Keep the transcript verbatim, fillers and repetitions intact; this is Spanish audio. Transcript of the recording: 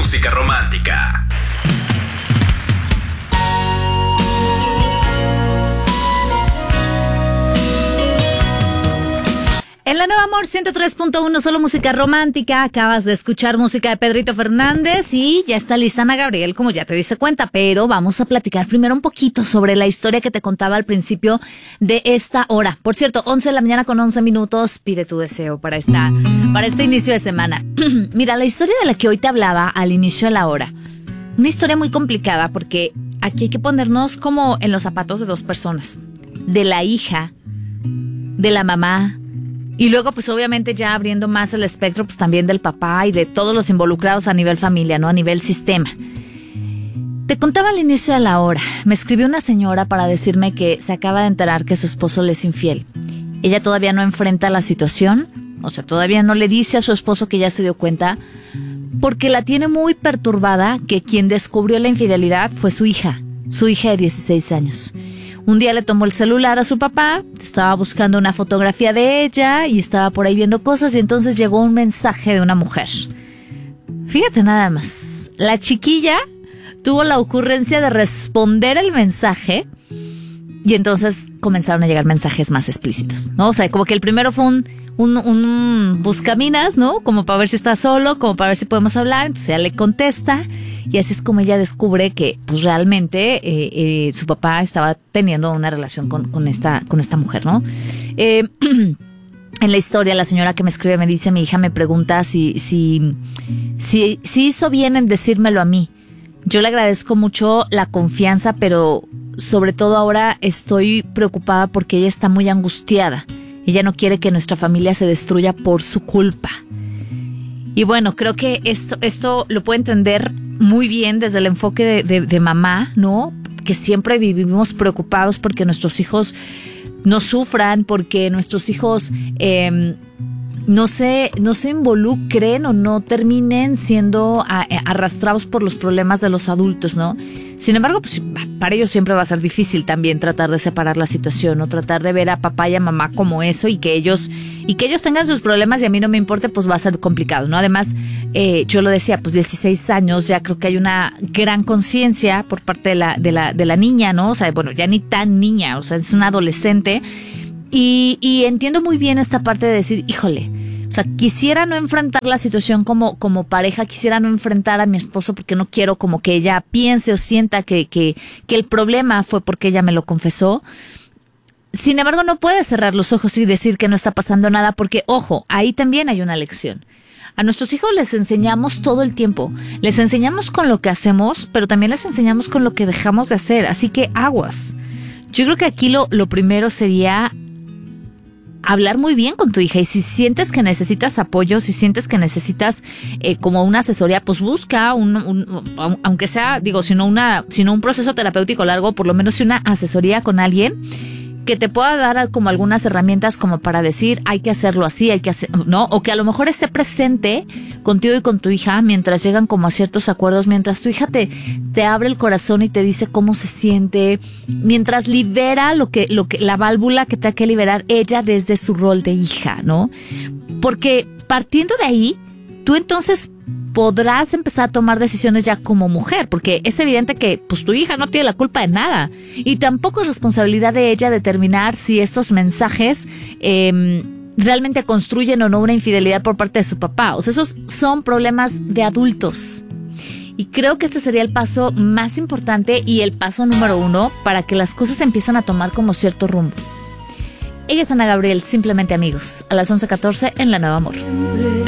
música romántica. En la Nueva Amor ciento tres punto uno, solo música romántica. Acabas de escuchar música de Pedrito Fernández y ya está lista Ana Gabriel, como ya te diste cuenta. Pero vamos a platicar primero un poquito sobre la historia que te contaba al principio de esta hora. Por cierto, once de la mañana con once minutos. Pide tu deseo para esta, para este inicio de semana. Mira, la historia de la que hoy te hablaba al inicio de la hora. Una historia muy complicada porque aquí hay que ponernos como en los zapatos de dos personas. De la hija, de la mamá. Y luego, pues obviamente ya abriendo más el espectro, pues también del papá y de todos los involucrados a nivel familia, ¿no? A nivel sistema. Te contaba al inicio de la hora, me escribió una señora para decirme que se acaba de enterar que su esposo le es infiel. Ella todavía no enfrenta la situación, o sea, todavía no le dice a su esposo que ya se dio cuenta, porque la tiene muy perturbada que quien descubrió la infidelidad fue su hija, su hija de dieciséis años. Un día le tomó el celular a su papá, estaba buscando una fotografía de ella y estaba por ahí viendo cosas y entonces llegó un mensaje de una mujer. Fíjate nada más, la chiquilla tuvo la ocurrencia de responder el mensaje y entonces comenzaron a llegar mensajes más explícitos, ¿no? O sea, como que el primero fue un, un, un buscaminas, ¿no? Como para ver si está solo, como para ver si podemos hablar, entonces ella le contesta. Y así es como ella descubre que pues realmente eh, eh, su papá estaba teniendo una relación con, con, esta, con esta mujer, ¿no? Eh, en la historia, la señora que me escribe me dice, mi hija me pregunta si, si, si, si hizo bien en decírmelo a mí. Yo le agradezco mucho la confianza, pero sobre todo ahora estoy preocupada porque ella está muy angustiada. Ella no quiere que nuestra familia se destruya por su culpa. Y bueno, creo que esto, esto lo puedo entender muy bien desde el enfoque de, de, de mamá, ¿no? Que siempre vivimos preocupados porque nuestros hijos no sufran, porque nuestros hijos eh, no se, no se involucren o no terminen siendo a, a, arrastrados por los problemas de los adultos, ¿no? Sin embargo, pues para ellos siempre va a ser difícil también tratar de separar la situación o tratar de ver a papá y a mamá como eso y que ellos y que ellos tengan sus problemas y a mí no me importe, pues va a ser complicado, ¿no? Además, eh, yo lo decía, pues dieciséis años, ya creo que hay una gran conciencia por parte de la, de la, de la niña, ¿no? O sea, bueno, ya ni tan niña, o sea, es una adolescente y, y entiendo muy bien esta parte de decir, híjole, o sea, quisiera no enfrentar la situación como, como pareja, quisiera no enfrentar a mi esposo porque no quiero como que ella piense o sienta que, que, que el problema fue porque ella me lo confesó. Sin embargo, no puedes cerrar los ojos y decir que no está pasando nada porque, ojo, ahí también hay una lección. A nuestros hijos les enseñamos todo el tiempo. Les enseñamos con lo que hacemos, pero también les enseñamos con lo que dejamos de hacer. Así que aguas. Yo creo que aquí lo, lo primero sería hablar muy bien con tu hija y si sientes que necesitas apoyo, si sientes que necesitas eh, como una asesoría, pues busca un, un, aunque sea, digo, si no una, si no un proceso terapéutico largo, por lo menos una asesoría con alguien que te pueda dar como algunas herramientas como para decir hay que hacerlo así, hay que hacer, ¿no? O que a lo mejor esté presente contigo y con tu hija mientras llegan como a ciertos acuerdos, mientras tu hija te, te abre el corazón y te dice cómo se siente, mientras libera lo que, lo que, la válvula que te hay que liberar ella desde su rol de hija, ¿no? Porque partiendo de ahí, tú entonces podrás empezar a tomar decisiones ya como mujer, porque es evidente que pues tu hija no tiene la culpa de nada y tampoco es responsabilidad de ella determinar si estos mensajes eh, realmente construyen o no una infidelidad por parte de su papá. O sea, esos son problemas de adultos. Y creo que este sería el paso más importante y el paso número uno para que las cosas empiezan a tomar como cierto rumbo. Ella es Ana Gabriel, simplemente amigos, a las once catorce en La Nueva Amor.